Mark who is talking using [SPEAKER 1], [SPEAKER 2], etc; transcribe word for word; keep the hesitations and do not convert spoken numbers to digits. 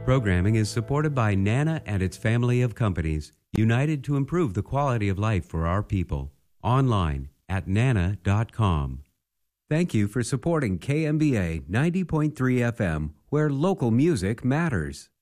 [SPEAKER 1] Programming is supported by NANA and its family of companies, united to improve the quality of life for our people. Online at nana dot com. Thank you for supporting K M B A ninety point three F M, where local music matters.